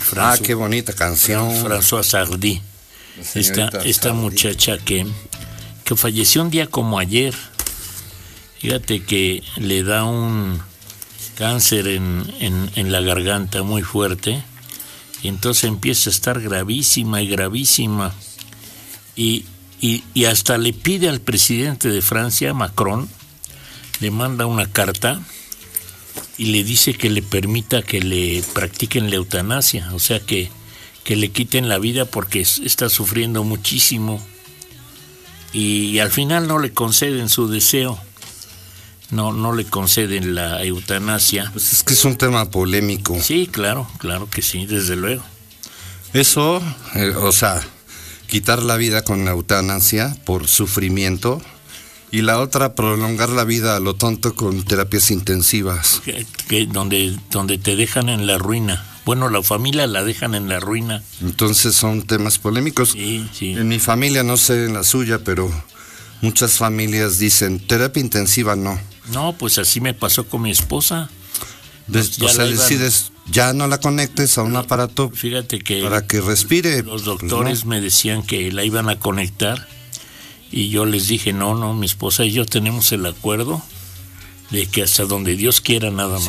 qué bonita canción. Françoise Hardy. Esta muchacha que falleció un día como ayer. Fíjate que le da un cáncer en la garganta muy fuerte, y entonces empieza a estar gravísima y hasta le pide al presidente de Francia, Macron, le manda una carta y le dice que le permita que le practiquen la eutanasia, o sea que le quiten la vida porque está sufriendo muchísimo, y al final no le conceden su deseo. No le conceden la eutanasia. Pues es que es un tema polémico. Sí, claro que sí, desde luego. Eso, quitar la vida con la eutanasia por sufrimiento, y la otra, prolongar la vida a lo tonto con terapias intensivas. Donde te dejan en la ruina. Bueno, la familia la dejan en la ruina. Entonces son temas polémicos. Sí. En mi familia, no sé en la suya, pero muchas familias dicen, terapia intensiva no. No, pues así me pasó con mi esposa. Decides, ya no la conectes a un aparato. Fíjate que para que respire. Los doctores me decían que la iban a conectar, y yo les dije, no, mi esposa y yo tenemos el acuerdo de que hasta donde Dios quiera, nada más.